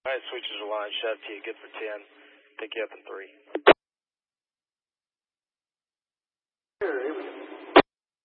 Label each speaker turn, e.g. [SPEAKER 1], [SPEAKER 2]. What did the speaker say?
[SPEAKER 1] Alright, switches are line, shot to you, good for 10. Pick you up in 3.